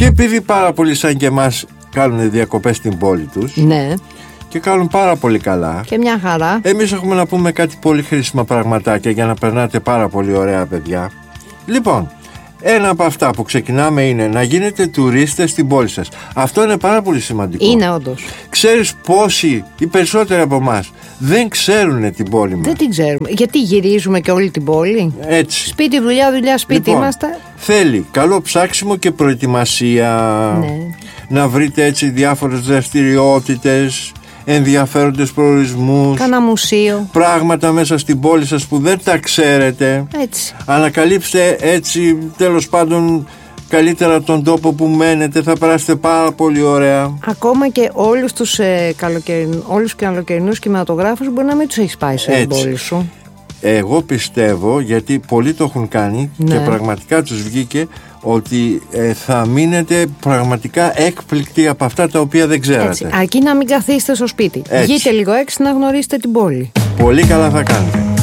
Και επειδή πάρα πολλοί σαν και εμάς κάνουν διακοπές στην πόλη τους, Ναι. και κάνουν πάρα πολύ καλά. Και μια χαρά. Εμείς έχουμε να πούμε κάτι πολύ χρήσιμα πραγματάκια για να περνάτε πάρα πολύ ωραία, παιδιά. Λοιπόν, ένα από αυτά που ξεκινάμε είναι να γίνετε τουρίστες στην πόλη σας. Αυτό είναι πάρα πολύ σημαντικό. Είναι όντως. Ξέρεις πόσοι, οι περισσότεροι από εμάς, δεν ξέρουν την πόλη μας. Δεν την ξέρουμε. Γιατί γυρίζουμε και όλη την πόλη. Έτσι. Σπίτι, δουλειά, δουλειά, σπίτι Λοιπόν, είμαστε. θέλει καλό ψάξιμο και προετοιμασία. Ναι. Να βρείτε έτσι διάφορες δραστηριότητες, ενδιαφέροντες προορισμούς, Κάνα μουσείο. πράγματα μέσα στην πόλη σας που δεν τα ξέρετε. Έτσι. Ανακαλύψτε έτσι τέλος πάντων καλύτερα τον τόπο που μένετε. Θα περάσετε πάρα πολύ ωραία. Ακόμα και όλους τους καλοκαιρινούς κινηματογράφους μπορεί να μην τους έχεις πάει σε πόλη σου. Εγώ πιστεύω, γιατί πολλοί το έχουν κάνει, Ναι. και πραγματικά τους βγήκε, ότι θα μείνετε πραγματικά έκπληκτοι από αυτά τα οποία δεν ξέρατε. Έτσι. Αρκεί να μην καθίσετε στο σπίτι. Έτσι. Βγείτε λίγο έξω να γνωρίσετε την πόλη. Πολύ καλά θα κάνετε.